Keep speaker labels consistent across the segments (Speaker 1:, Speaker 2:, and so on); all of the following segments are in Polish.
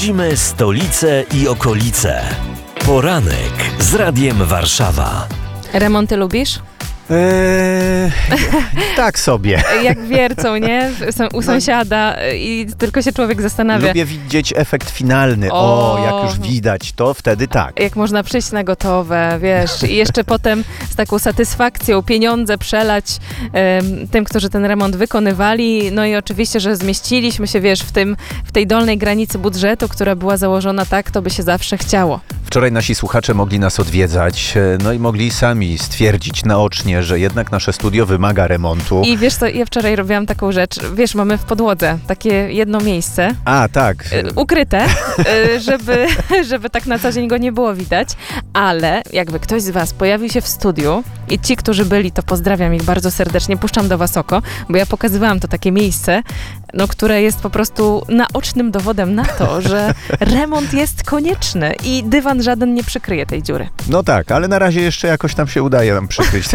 Speaker 1: Śledzimy stolicę i okolice. Poranek z Radiem Warszawa.
Speaker 2: Remonty lubisz?
Speaker 3: Tak sobie.
Speaker 2: Jak wiercą, nie? U sąsiada i tylko się człowiek zastanawia.
Speaker 3: Lubię widzieć efekt finalny. Jak już widać, to wtedy tak.
Speaker 2: Jak można przyjść na gotowe, wiesz, i jeszcze potem z taką satysfakcją pieniądze przelać tym, którzy ten remont wykonywali. No i oczywiście, że zmieściliśmy się, wiesz, w tej dolnej granicy budżetu, która była założona tak, to by się zawsze chciało.
Speaker 3: Wczoraj nasi słuchacze mogli nas odwiedzać, no i mogli sami stwierdzić naocznie, że jednak nasze studio wymaga remontu.
Speaker 2: I wiesz co, ja wczoraj robiłam taką rzecz, wiesz, mamy w podłodze takie jedno miejsce.
Speaker 3: A, tak.
Speaker 2: Ukryte, żeby tak na co dzień go nie było widać, ale jakby ktoś z was pojawił się w studiu i ci, którzy byli, to pozdrawiam ich bardzo serdecznie, puszczam do was oko, bo ja pokazywałam to takie miejsce, no, które jest po prostu naocznym dowodem na to, że remont jest konieczny i dywan żaden nie przykryje tej dziury.
Speaker 3: No tak, ale na razie jeszcze jakoś tam się udaje nam przykryć.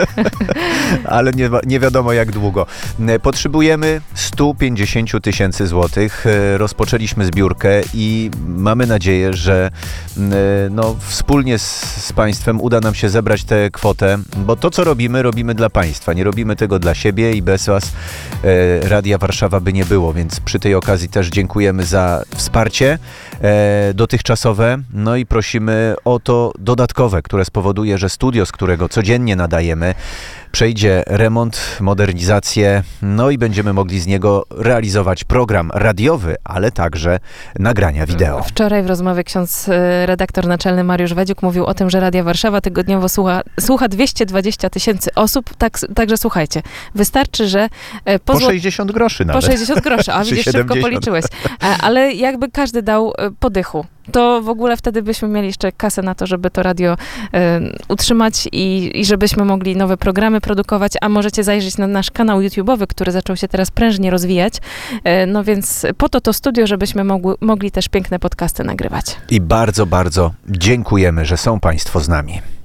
Speaker 3: Ale nie wiadomo jak długo. Potrzebujemy 150 000 złotych. Rozpoczęliśmy zbiórkę i mamy nadzieję, że wspólnie z państwem uda nam się zebrać tę kwotę, bo to, co robimy dla państwa. Nie robimy tego dla siebie i bez was Radia Warszawa by nie było, więc przy tej okazji też dziękujemy za wsparcie dotychczasowe, no i prosimy o to dodatkowe, które spowoduje, że studio, z którego codziennie nadajemy, przejdzie remont, modernizację, no i będziemy mogli z niego realizować program radiowy, ale także nagrania wideo.
Speaker 2: Wczoraj w rozmowie ksiądz redaktor naczelny Mariusz Wedziuk mówił o tym, że Radia Warszawa tygodniowo słucha 220 000 osób, także słuchajcie, wystarczy, że
Speaker 3: po 60 groszy nawet.
Speaker 2: Po 60 groszy, a widzisz, szybko policzyłeś. Ale jakby każdy dał po dychu, to w ogóle wtedy byśmy mieli jeszcze kasę na to, żeby to radio utrzymać i żebyśmy mogli nowe programy produkować, a możecie zajrzeć na nasz kanał YouTube'owy, który zaczął się teraz prężnie rozwijać. No więc po to studio, żebyśmy mogli też piękne podcasty nagrywać.
Speaker 3: I bardzo, bardzo dziękujemy, że są państwo z nami.